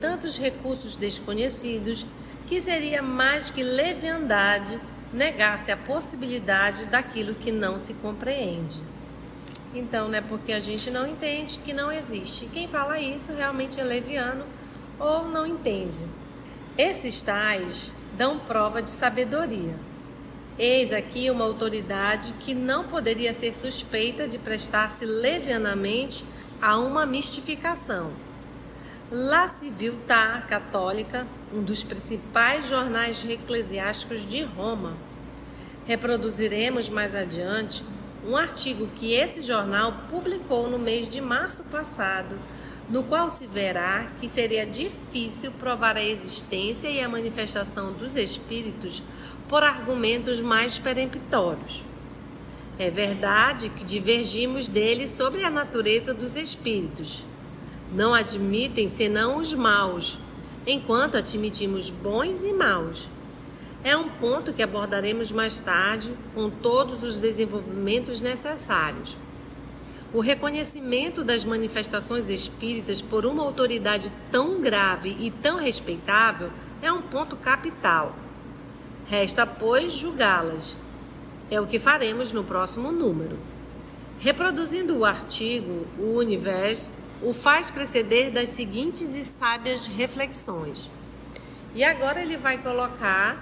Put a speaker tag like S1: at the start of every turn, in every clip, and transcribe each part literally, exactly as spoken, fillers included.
S1: tantos recursos desconhecidos que seria mais que leviandade negar-se a possibilidade daquilo que não se compreende. Então, não é porque a gente não entende que não existe. Quem fala isso realmente é leviano ou não entende. Esses tais dão prova de sabedoria. Eis aqui uma autoridade que não poderia ser suspeita de prestar-se levianamente a uma mistificação. La Civiltà Católica, um dos principais jornais eclesiásticos de Roma. Reproduziremos mais adiante um artigo que esse jornal publicou no mês de março passado, no qual se verá que seria difícil provar a existência e a manifestação dos espíritos por argumentos mais peremptórios. É verdade que divergimos deles sobre a natureza dos espíritos. Não admitem senão os maus, enquanto admitimos bons e maus. É um ponto que abordaremos mais tarde com todos os desenvolvimentos necessários. O reconhecimento das manifestações espíritas por uma autoridade tão grave e tão respeitável é um ponto capital. Resta, pois, julgá-las. É o que faremos no próximo número. Reproduzindo o artigo, o Universo o faz preceder das seguintes e sábias reflexões. E agora ele vai colocar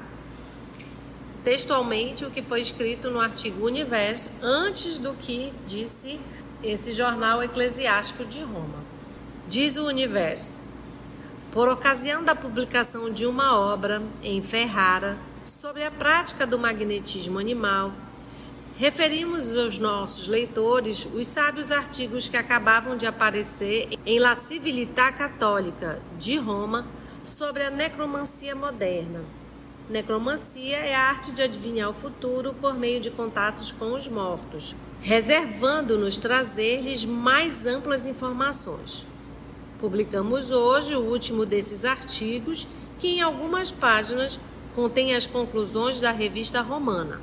S1: textualmente o que foi escrito no artigo Universo antes do que disse esse jornal eclesiástico de Roma. Diz o Universo: por ocasião da publicação de uma obra em Ferrara sobre a prática do magnetismo animal, referimos aos nossos leitores os sábios artigos que acabavam de aparecer em La Civiltà Católica de Roma sobre a necromancia moderna. Necromancia é a arte de adivinhar o futuro por meio de contatos com os mortos, reservando-nos trazer-lhes mais amplas informações. Publicamos hoje o último desses artigos, que em algumas páginas contém as conclusões da revista romana.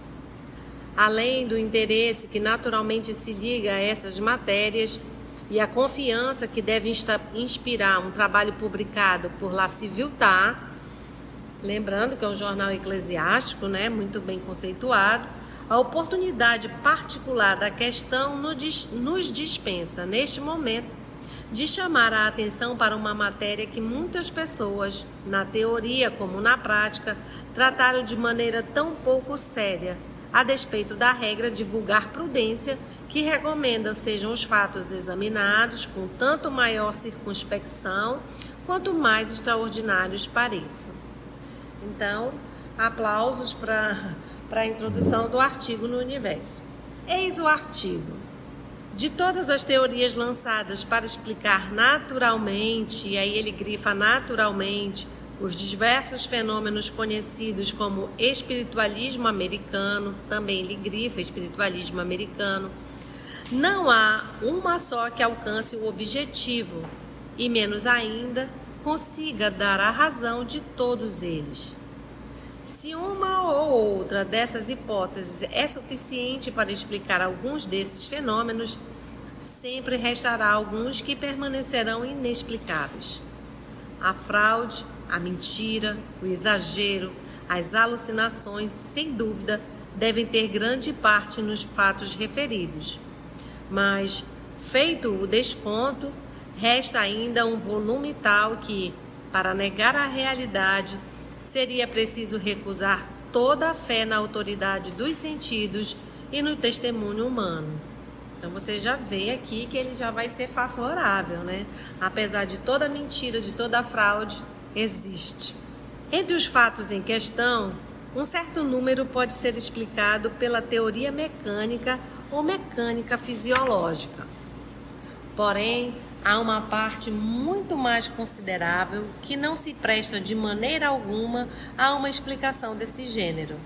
S1: Além do interesse que naturalmente se liga a essas matérias e a confiança que deve inspirar um trabalho publicado por La Civiltà, lembrando que é um jornal eclesiástico, né, muito bem conceituado, a oportunidade particular da questão nos dispensa, neste momento, de chamar a atenção para uma matéria que muitas pessoas, na teoria como na prática, trataram de maneira tão pouco séria, a despeito da regra de vulgar prudência que recomenda sejam os fatos examinados com tanto maior circunspecção quanto mais extraordinários pareçam. Então, aplausos para a introdução do artigo no Universo. Eis o artigo. De todas as teorias lançadas para explicar naturalmente, e aí ele grifa naturalmente, os diversos fenômenos conhecidos como espiritualismo americano, também ele grifa espiritualismo americano, não há uma só que alcance o objetivo, e menos ainda, consiga dar a razão de todos eles. Se uma ou outra dessas hipóteses é suficiente para explicar alguns desses fenômenos, sempre restará alguns que permanecerão inexplicáveis. A fraude, a mentira, o exagero, as alucinações, sem dúvida, devem ter grande parte nos fatos referidos. Mas, feito o desconto, resta ainda um volume tal que, para negar a realidade, seria preciso recusar toda a fé na autoridade dos sentidos e no testemunho humano. Então você já vê aqui que ele já vai ser favorável, né? Apesar de toda mentira, de toda fraude, existe. Entre os fatos em questão, um certo número pode ser explicado pela teoria mecânica ou mecânica fisiológica. Porém, há uma parte muito mais considerável que não se presta de maneira alguma a uma explicação desse gênero.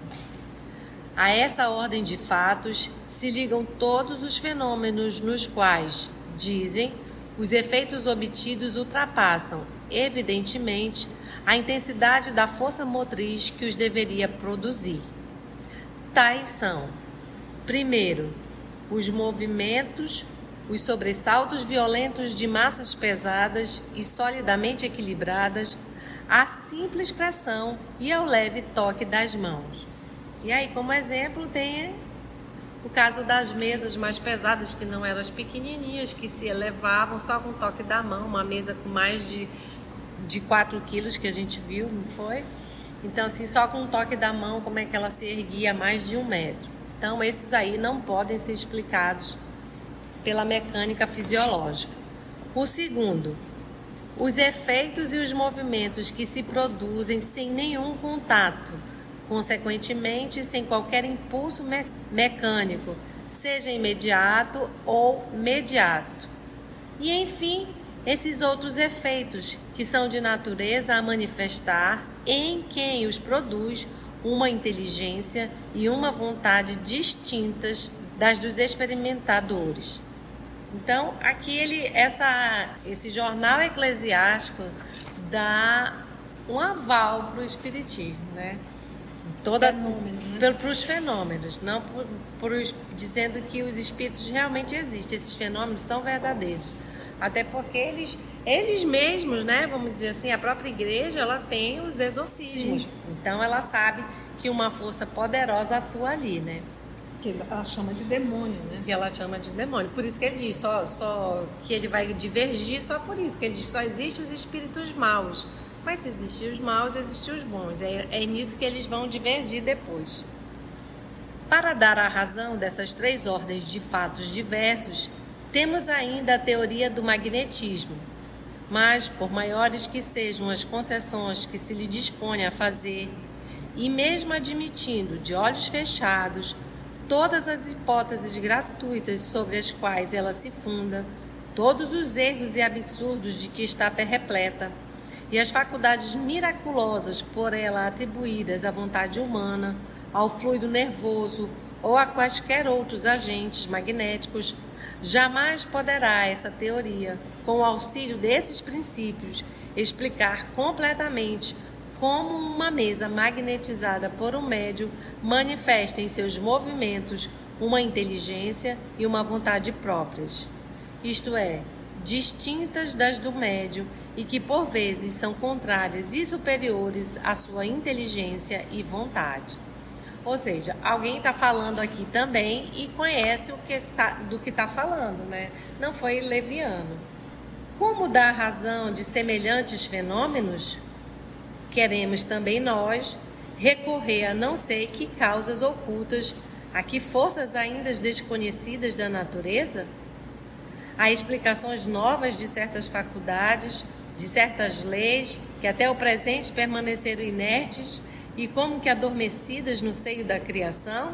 S1: A essa ordem de fatos se ligam todos os fenômenos nos quais, dizem, os efeitos obtidos ultrapassam, evidentemente, a intensidade da força motriz que os deveria produzir. Tais são, primeiro, os movimentos os sobressaltos violentos de massas pesadas e solidamente equilibradas, a simples pressão e ao leve toque das mãos. E aí, como exemplo, tem o caso das mesas mais pesadas, que não eram as pequenininhas, que se elevavam só com o toque da mão, uma mesa com mais de, de quatro quilos que a gente viu, não foi? Então, assim, só com o toque da mão, como é que ela se erguia a mais de um metro. Então, esses aí não podem ser explicados pela mecânica fisiológica. O segundo, os efeitos e os movimentos que se produzem sem nenhum contato, consequentemente sem qualquer impulso me- mecânico, seja imediato ou mediato. E, enfim, esses outros efeitos que são de natureza a manifestar em quem os produz uma inteligência e uma vontade distintas das dos experimentadores. Então, aqui ele, essa, esse jornal eclesiástico dá um aval para o espiritismo, né? Toda,
S2: Fenômeno, né?
S1: para os fenômenos, não por, por os, dizendo que os espíritos realmente existem, esses fenômenos são verdadeiros. Até porque eles, eles mesmos, né, vamos dizer assim, a própria igreja, ela tem os exorcismos. Sim. Então ela sabe que uma força poderosa atua ali, né?
S2: Que ela chama de demônio, né?
S1: Que ela chama de demônio. Por isso que ele diz, só, só que ele vai divergir só por isso, que ele diz que só existem os espíritos maus. Mas se existir os maus, existem os bons. É, é nisso que eles vão divergir depois. Para dar a razão dessas três ordens de fatos diversos, temos ainda a teoria do magnetismo. Mas, por maiores que sejam as concessões que se lhe dispõe a fazer, e mesmo admitindo de olhos fechados todas as hipóteses gratuitas sobre as quais ela se funda, todos os erros e absurdos de que está repleta, e as faculdades miraculosas por ela atribuídas à vontade humana, ao fluido nervoso ou a quaisquer outros agentes magnéticos, jamais poderá essa teoria, com o auxílio desses princípios, explicar completamente como uma mesa magnetizada por um médium manifesta em seus movimentos uma inteligência e uma vontade próprias, isto é, distintas das do médium e que por vezes são contrárias e superiores à sua inteligência e vontade. Ou seja, alguém está falando aqui também e conhece o que tá, do que está falando, né? Não foi leviano. Como dar razão de semelhantes fenômenos? Queremos também nós recorrer a não sei que causas ocultas, a que forças ainda desconhecidas da natureza? Há explicações novas de certas faculdades, de certas leis que até o presente permaneceram inertes e como que adormecidas no seio da criação?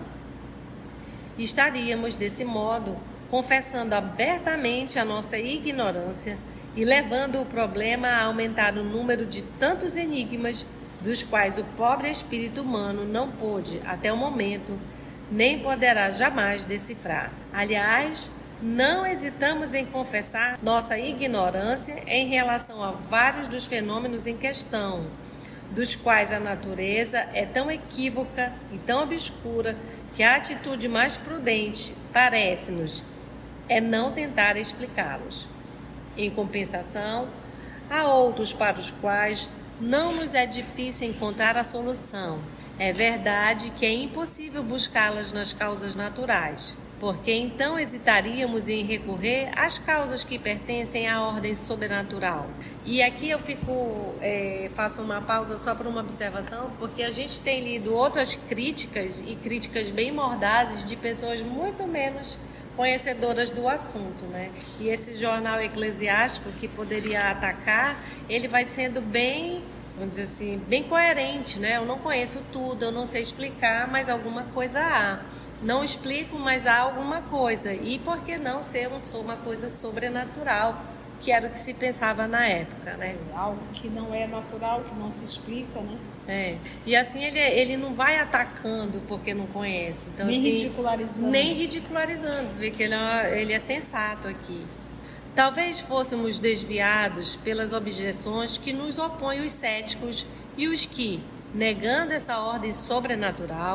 S1: Estaríamos, desse modo, confessando abertamente a nossa ignorância e levando o problema a aumentar o número de tantos enigmas dos quais o pobre espírito humano não pôde, até o momento, nem poderá jamais decifrar. Aliás, não hesitamos em confessar nossa ignorância em relação a vários dos fenômenos em questão, dos quais a natureza é tão equívoca e tão obscura que a atitude mais prudente, parece-nos, é não tentar explicá-los. Em compensação, há outros para os quais não nos é difícil encontrar a solução. É verdade que é impossível buscá-las nas causas naturais, porque então hesitaríamos em recorrer às causas que pertencem à ordem sobrenatural. E aqui eu fico, é, faço uma pausa só para uma observação, porque a gente tem lido outras críticas, e críticas bem mordazes, de pessoas muito menos conhecedoras do assunto, né? E esse jornal eclesiástico que poderia atacar, ele vai sendo bem, vamos dizer assim, bem coerente, né? Eu não conheço tudo, eu não sei explicar, mas alguma coisa há. Não explico, mas há alguma coisa. E por que não ser um, uma coisa sobrenatural, que era o que se pensava na época, né?
S2: Algo que não é natural, que não se explica, né?
S1: É. E assim ele, ele não vai atacando porque não conhece. Então,
S2: nem
S1: assim,
S2: ridicularizando.
S1: Nem ridicularizando, vê que ele é, ele é sensato aqui. Talvez fôssemos desviados pelas objeções que nos opõem os céticos e os que, negando essa ordem sobrenatural,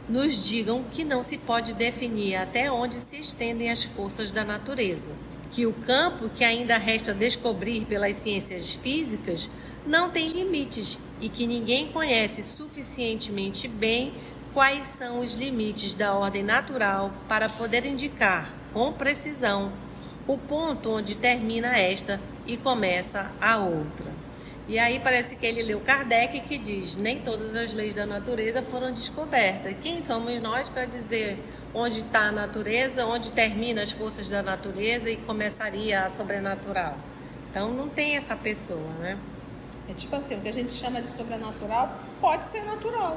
S1: nos digam que não se pode definir até onde se estendem as forças da natureza, que o campo que ainda resta descobrir pelas ciências físicas não tem limites e que ninguém conhece suficientemente bem quais são os limites da ordem natural para poder indicar com precisão o ponto onde termina esta e começa a outra. E aí parece que ele leu Kardec, que diz: nem todas as leis da natureza foram descobertas. Quem somos nós para dizer onde está a natureza, onde termina as forças da natureza e começaria a sobrenatural? Então não tem essa pessoa, né?
S2: É tipo assim, o que a gente chama de sobrenatural pode ser natural.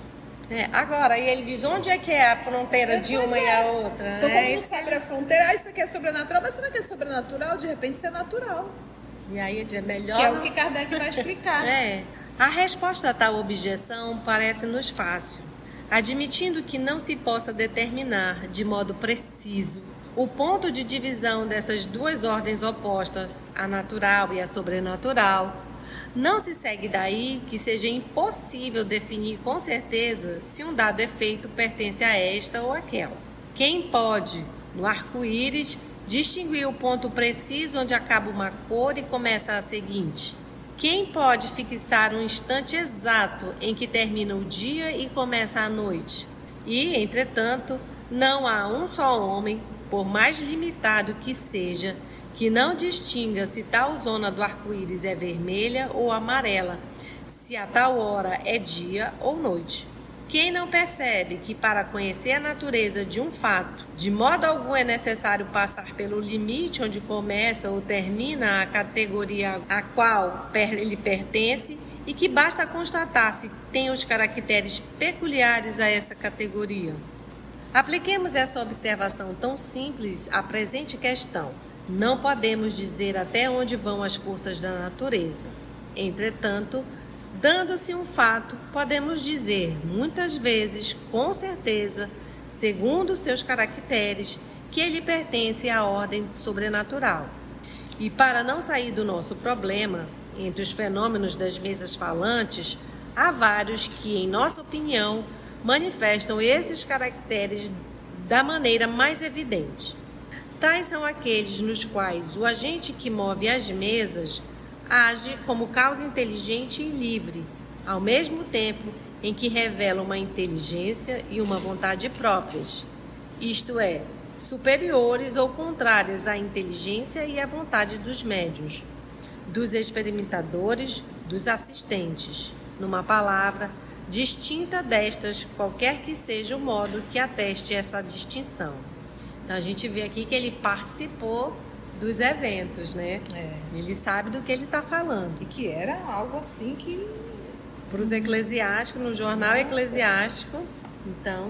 S1: É, agora, e ele diz onde é que é a fronteira de uma é. e a outra.
S2: Então,
S1: é,
S2: como não sabe a fronteira, ah, isso aqui é sobrenatural, mas será que é sobrenatural? De repente, isso é natural.
S1: E aí é melhor.
S2: Que é o que Kardec vai explicar.
S1: É. A resposta a tal objeção parece-nos fácil. Admitindo que não se possa determinar de modo preciso o ponto de divisão dessas duas ordens opostas, a natural e a sobrenatural, não se segue daí que seja impossível definir com certeza se um dado efeito pertence a esta ou aquela. Quem pode, no arco-íris, distinguir o ponto preciso onde acaba uma cor e começa a seguinte? Quem pode fixar um instante exato em que termina o dia e começa a noite? E, entretanto, não há um só homem, por mais limitado que seja, que não distinga se tal zona do arco-íris é vermelha ou amarela, se a tal hora é dia ou noite. Quem não percebe que para conhecer a natureza de um fato, de modo algum é necessário passar pelo limite onde começa ou termina a categoria a qual ele pertence e que basta constatar se tem os caracteres peculiares a essa categoria? Apliquemos essa observação tão simples à presente questão. Não podemos dizer até onde vão as forças da natureza. Entretanto, dando-se um fato, podemos dizer, muitas vezes, com certeza, segundo seus caracteres, que ele pertence à ordem sobrenatural. E para não sair do nosso problema, entre os fenômenos das mesas falantes, há vários que, em nossa opinião, manifestam esses caracteres da maneira mais evidente. Tais são aqueles nos quais o agente que move as mesas age como causa inteligente e livre, ao mesmo tempo em que revela uma inteligência e uma vontade próprias, isto é, superiores ou contrárias à inteligência e à vontade dos médiuns, dos experimentadores, dos assistentes, numa palavra, distinta destas, qualquer que seja o modo que ateste essa distinção. Então a gente vê aqui que ele participou dos eventos, né?
S2: É.
S1: Ele sabe do que ele está falando.
S2: E que era algo assim que...
S1: Para os eclesiásticos, no jornal
S2: Nossa.
S1: eclesiástico. Então,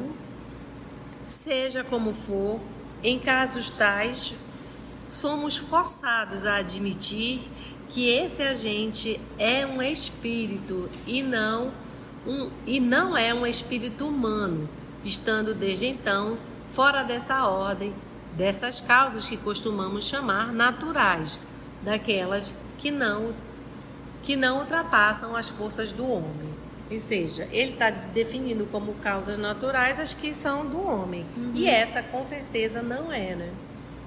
S1: seja como for, em casos tais, somos forçados a admitir que esse agente é um espírito e não, um, e não é um espírito humano, estando desde então fora dessa ordem, dessas causas que costumamos chamar naturais, daquelas que não, que não ultrapassam as forças do homem. Ou seja, ele está definindo como causas naturais as que são do homem. Uhum. E essa, com certeza, não é, né?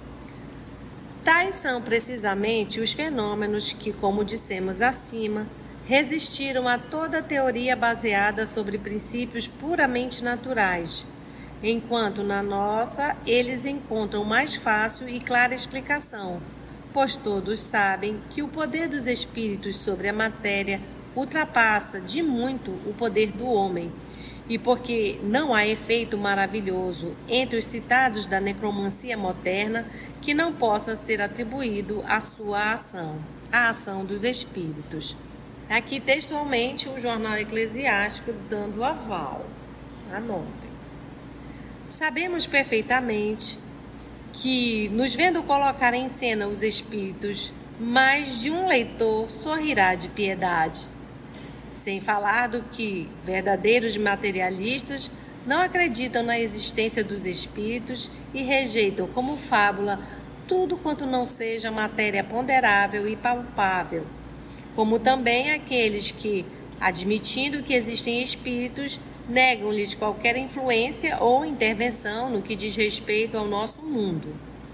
S1: Tais são precisamente os fenômenos que, como dissemos acima, resistiram a toda teoria baseada sobre princípios puramente naturais, enquanto na nossa eles encontram mais fácil e clara explicação, pois todos sabem que o poder dos espíritos sobre a matéria ultrapassa de muito o poder do homem, e porque não há efeito maravilhoso entre os citados da necromancia moderna que não possa ser atribuído à sua ação, à ação dos espíritos. Aqui textualmente o jornal eclesiástico dando aval. Anotem. Sabemos perfeitamente que, nos vendo colocar em cena os espíritos, mais de um leitor sorrirá de piedade. Sem falar do que verdadeiros materialistas não acreditam na existência dos espíritos e rejeitam como fábula tudo quanto não seja matéria ponderável e palpável, como também aqueles que, admitindo que existem espíritos, negam-lhes qualquer influência ou intervenção no que diz respeito ao nosso mundo.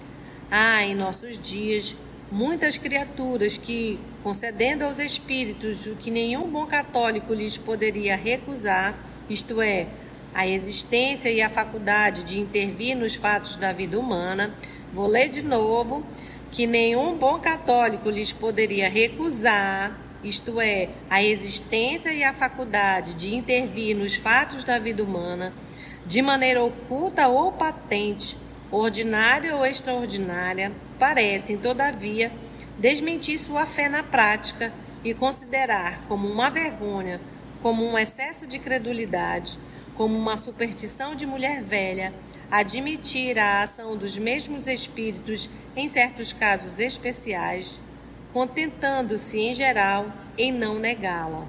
S1: Há em nossos dias muitas criaturas que, concedendo aos espíritos o que nenhum bom católico lhes poderia recusar, isto é, a existência e a faculdade de intervir nos fatos da vida humana, vou ler de novo, que nenhum bom católico lhes poderia recusar, isto é, a existência e a faculdade de intervir nos fatos da vida humana, de maneira oculta ou patente, ordinária ou extraordinária, parecem, todavia, desmentir sua fé na prática e considerar como uma vergonha, como um excesso de credulidade, como uma superstição de mulher velha, admitir a ação dos mesmos espíritos em certos casos especiais, contentando-se, em geral, em não negá-la.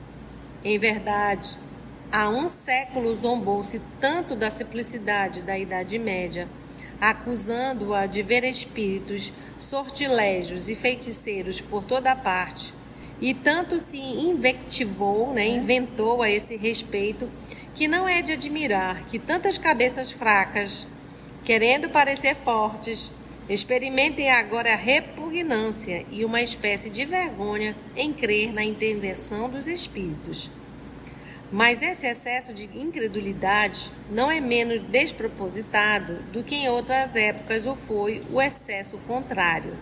S1: Em verdade, há um século zombou-se tanto da simplicidade da Idade Média, acusando-a de ver espíritos sortilégios e feiticeiros por toda parte, e tanto se invectivou, né, inventou a esse respeito, que não é de admirar que tantas cabeças fracas, querendo parecer fortes, experimentem agora a repugnância e uma espécie de vergonha em crer na intervenção dos espíritos. Mas esse excesso de incredulidade não é menos despropositado do que em outras épocas o foi o excesso contrário.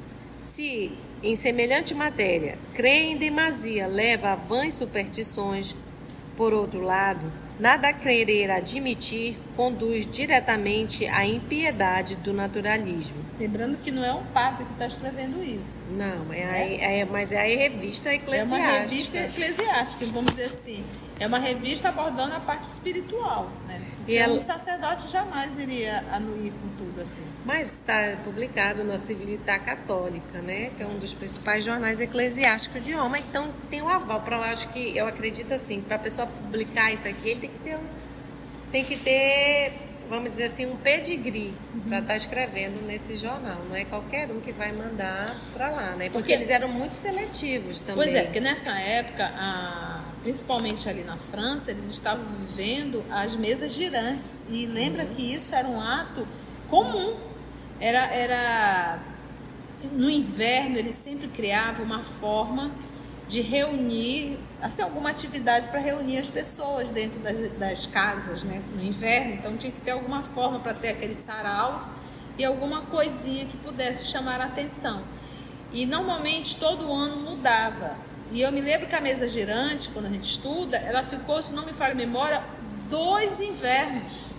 S1: Se, em semelhante matéria, crer em demasia leva a vãs superstições, por outro lado, nada querer admitir conduz diretamente à impiedade do naturalismo.
S2: Lembrando que não é um padre que está escrevendo isso.
S1: Não, é, a, é mas é a revista eclesiástica.
S2: É uma revista eclesiástica, vamos dizer assim. É uma revista abordando a parte espiritual, né? E ela... um sacerdote jamais iria anuir com tudo assim.
S1: Mas está publicado na Civiltà Católica, né? Que é um dos principais jornais eclesiásticos de Roma. Então tem um aval para, eu acho que, eu acredito assim, para a pessoa publicar isso aqui, ele tem que ter, tem que ter, vamos dizer assim, um pedigree uhum. para estar escrevendo nesse jornal. Não é qualquer um que vai mandar para lá, né? Porque, porque eles eram muito seletivos também.
S2: Pois é, porque nessa época a principalmente ali na França, eles estavam vivendo as mesas girantes. E lembra uhum. que isso era um ato comum. Era, era... No inverno, eles sempre criavam uma forma de reunir, assim, alguma atividade para reunir as pessoas dentro das, das casas, né? No inverno. Então, tinha que ter alguma forma para ter aqueles saraus e alguma coisinha que pudesse chamar a atenção. E, normalmente, todo ano mudava. E eu me lembro que a mesa girante, quando a gente estuda, ela ficou, se não me falha a memória, dois invernos.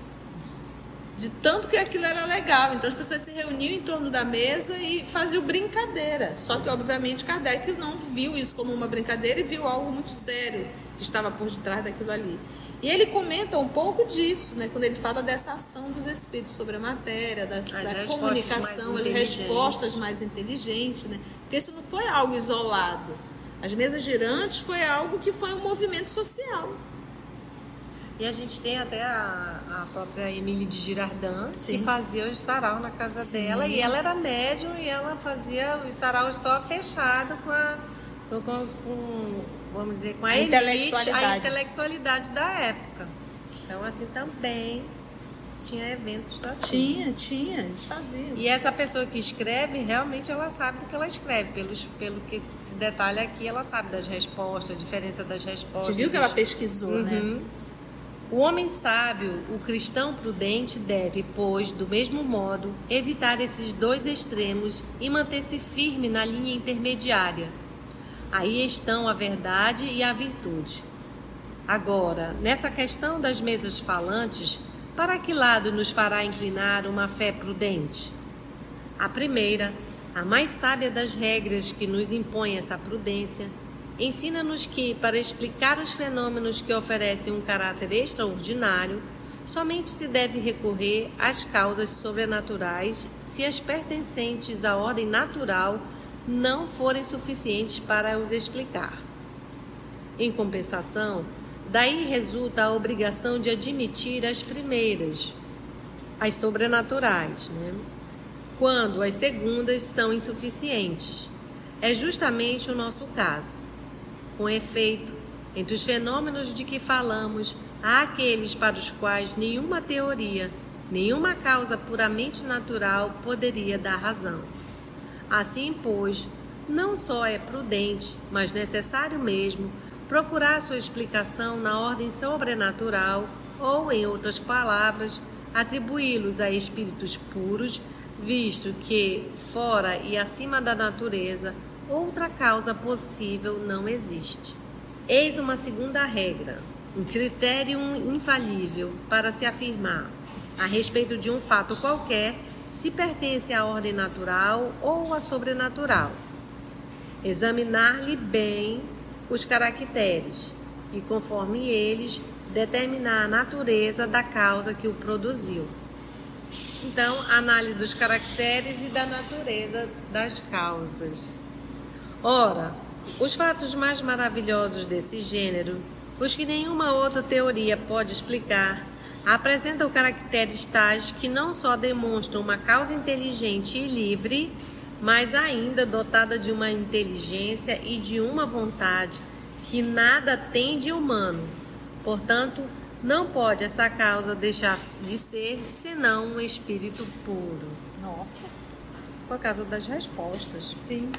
S2: De tanto que aquilo era legal. Então as pessoas se reuniam em torno da mesa e faziam brincadeira. Só que, obviamente, Kardec não viu isso como uma brincadeira e viu algo muito sério que estava por detrás daquilo ali. E ele comenta um pouco disso, né, quando ele fala dessa ação dos espíritos sobre a matéria, das, da comunicação, as respostas mais inteligentes, né? Porque isso não foi algo isolado. As mesas girantes foi algo que foi um movimento social.
S1: E a gente tem até a, a própria Emília de Girardin,
S2: Sim.
S1: que fazia os sarau na casa Sim. dela. E ela era médium e ela fazia os saraus só fechado com a, com, com, vamos dizer, com a, a elite, intelectualidade. a intelectualidade da época. Então, assim, também tinha eventos assim.
S2: Tinha, tinha, eles faziam.
S1: E essa pessoa que escreve, realmente ela sabe do que ela escreve. Pelos, pelo que se detalha aqui, ela sabe das respostas, a diferença das respostas.
S2: Você viu que ela pesquisou, uhum. né?
S1: O homem sábio, o cristão prudente, deve, pois, do mesmo modo, evitar esses dois extremos e manter-se firme na linha intermediária. Aí estão a verdade e a virtude. Agora, nessa questão das mesas falantes, para que lado nos fará inclinar uma fé prudente? A primeira, a mais sábia das regras que nos impõe essa prudência, ensina-nos que, para explicar os fenômenos que oferecem um caráter extraordinário, somente se deve recorrer às causas sobrenaturais se as pertencentes à ordem natural não forem suficientes para os explicar. Em compensação, daí resulta a obrigação de admitir as primeiras, as sobrenaturais, né? Quando as segundas são insuficientes. É justamente o nosso caso. Com efeito, entre os fenômenos de que falamos, há aqueles para os quais nenhuma teoria, nenhuma causa puramente natural poderia dar razão. Assim, pois, não só é prudente, mas necessário mesmo, procurar sua explicação na ordem sobrenatural ou, em outras palavras, atribuí-los a espíritos puros, visto que, fora e acima da natureza, outra causa possível não existe. Eis uma segunda regra, um critério infalível para se afirmar, a respeito de um fato qualquer, se pertence à ordem natural ou à sobrenatural. Examinar-lhe bem os caracteres e, conforme eles, determinar a natureza da causa que o produziu. Então, análise dos caracteres e da natureza das causas. Ora, os fatos mais maravilhosos desse gênero, os que nenhuma outra teoria pode explicar, apresentam caracteres tais que não só demonstram uma causa inteligente e livre, mas ainda dotada de uma inteligência e de uma vontade que nada tem de humano. Portanto, não pode essa causa deixar de ser senão um espírito puro.
S2: Nossa.
S1: Por causa das respostas.
S2: Sim.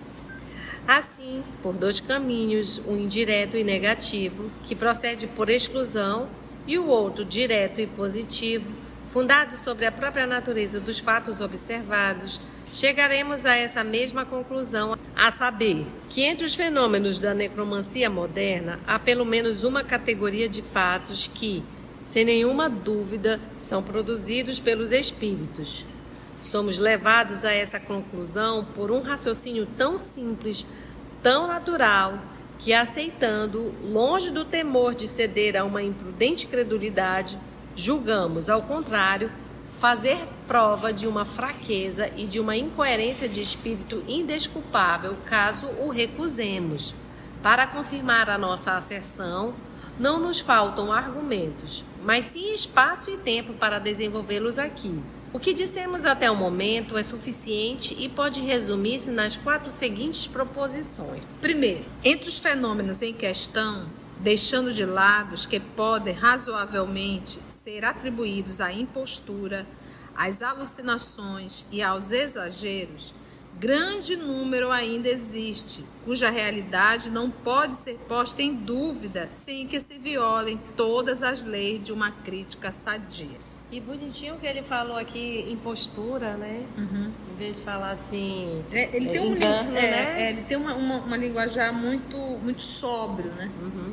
S1: Assim, por dois caminhos, um indireto e negativo, que procede por exclusão, e o outro direto e positivo, fundado sobre a própria natureza dos fatos observados, chegaremos a essa mesma conclusão, a saber, que entre os fenômenos da necromancia moderna há pelo menos uma categoria de fatos que, sem nenhuma dúvida, são produzidos pelos espíritos. Somos levados a essa conclusão por um raciocínio tão simples, tão natural, que, aceitando, longe do temor de ceder a uma imprudente credulidade, julgamos, ao contrário, fazer prova de uma fraqueza e de uma incoerência de espírito indesculpável caso o recusemos. Para confirmar a nossa asserção, não nos faltam argumentos, mas sim espaço e tempo para desenvolvê-los aqui. O que dissemos até o momento é suficiente e pode resumir-se nas quatro seguintes proposições.
S2: Primeiro, entre os fenômenos em questão, deixando de lado os que podem razoavelmente ser atribuídos à impostura, às alucinações e aos exageros, grande número ainda existe, cuja realidade não pode ser posta em dúvida sem que se violem todas as leis de uma crítica sadia.
S1: E bonitinho que ele falou aqui, impostura, né?
S2: Uhum.
S1: Em vez de falar assim,
S2: é, ele,
S1: é,
S2: tem um,
S1: engano,
S2: é,
S1: né?
S2: É, ele tem uma, uma, uma linguajar muito, muito sóbrio, né?
S1: Uhum.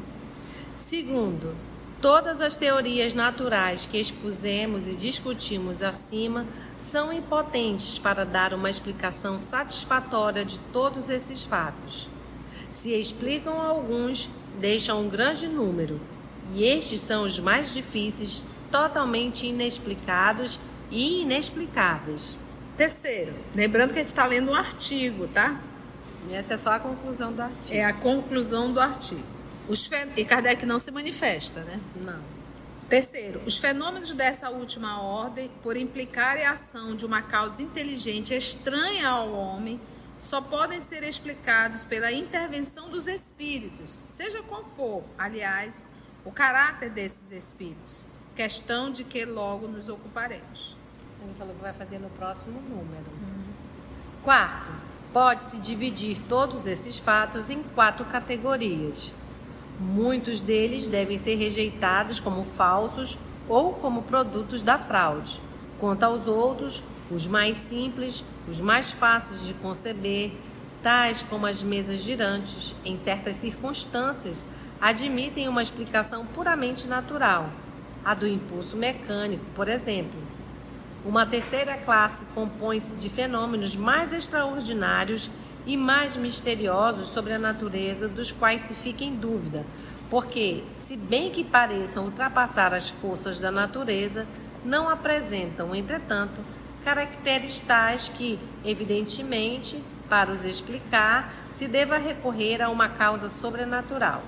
S1: Segundo, todas as teorias naturais que expusemos e discutimos acima são impotentes para dar uma explicação satisfatória de todos esses fatos. Se explicam alguns, deixam um grande número, e estes são os mais difíceis, totalmente inexplicados e inexplicáveis.
S2: Terceiro, lembrando que a gente está lendo um artigo, tá?
S1: E essa é só a conclusão do artigo.
S2: É a conclusão do artigo. Os fen... E Kardec não se manifesta, né?
S1: Não.
S2: Terceiro, os fenômenos dessa última ordem, por implicarem a ação de uma causa inteligente estranha ao homem, só podem ser explicados pela intervenção dos espíritos, seja qual for, aliás, o caráter desses espíritos. Questão de que logo nos ocuparemos.
S1: Ele falou que vai fazer no próximo número. Uhum. Quarto, pode-se dividir todos esses fatos em quatro categorias. Muitos deles devem ser rejeitados como falsos ou como produtos da fraude. Quanto aos outros, os mais simples, os mais fáceis de conceber, tais como as mesas girantes, em certas circunstâncias, admitem uma explicação puramente natural. A do impulso mecânico, por exemplo. Uma terceira classe compõe-se de fenômenos mais extraordinários e mais misteriosos sobre a natureza, dos quais se fica em dúvida, porque, se bem que pareçam ultrapassar as forças da natureza, não apresentam, entretanto, caracteres tais que, evidentemente, para os explicar, se deva recorrer a uma causa sobrenatural.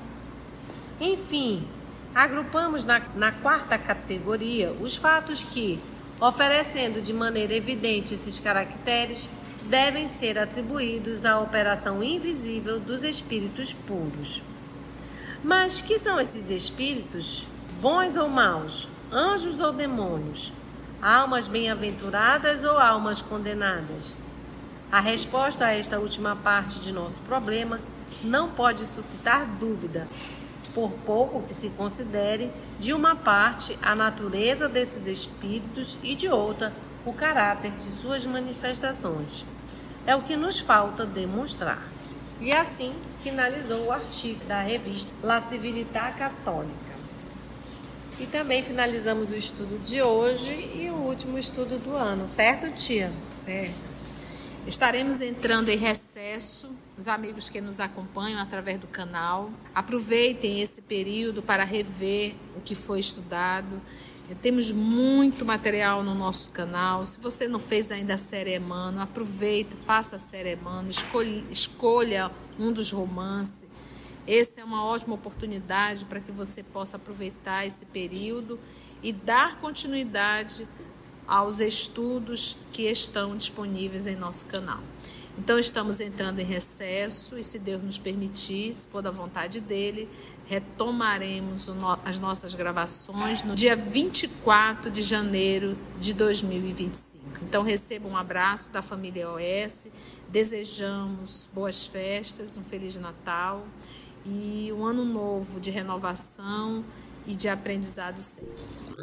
S1: Enfim, agrupamos na, na quarta categoria os fatos que, oferecendo de maneira evidente esses caracteres, devem ser atribuídos à operação invisível dos espíritos puros. Mas que são esses espíritos? bons ou maus, anjos ou demônios, almas bem-aventuradas ou almas condenadas? A resposta a esta última parte de nosso problema não pode suscitar dúvida, por pouco que se considere, de uma parte, a natureza desses espíritos e de outra, o caráter de suas manifestações. É o que nos falta demonstrar. E assim finalizou o artigo da revista La Civiltà Católica. E também finalizamos o estudo de hoje e o último estudo do ano, certo, tia?
S2: Certo. Estaremos entrando em recesso, os amigos que nos acompanham através do canal. Aproveitem esse período para rever o que foi estudado. Temos muito material no nosso canal. Se você não fez ainda a série Emmanuel, aproveite, faça a série Emmanuel, escolha, escolha um dos romances. Essa é uma ótima oportunidade para que você possa aproveitar esse período e dar continuidade aos estudos que estão disponíveis em nosso canal. Então, estamos entrando em recesso e, se Deus nos permitir, se for da vontade dele, retomaremos as nossas gravações no dia vinte e quatro de janeiro de dois mil e vinte e cinco. Então, receba um abraço da família O S, desejamos boas festas, um Feliz Natal e um ano novo de renovação e de aprendizado sempre.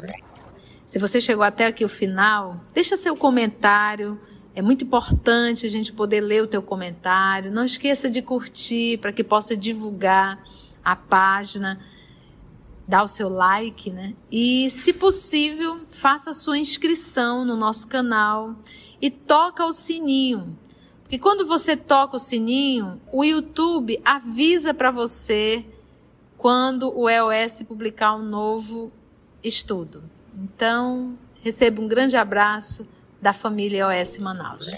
S2: Se você chegou até aqui o final, deixa seu comentário. É muito importante a gente poder ler o teu comentário. Não esqueça de curtir para que possa divulgar a página, dar o seu like, né? E, se possível, faça a sua inscrição no nosso canal e toca o sininho. Porque quando você toca o sininho, o YouTube avisa para você quando o E O S publicar um novo estudo. Então, receba um grande abraço da família E O S Manaus.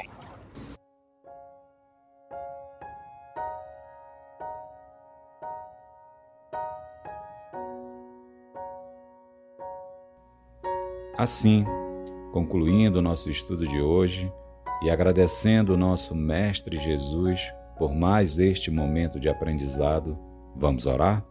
S3: Assim, concluindo o nosso estudo de hoje e agradecendo o nosso Mestre Jesus por mais este momento de aprendizado, vamos orar?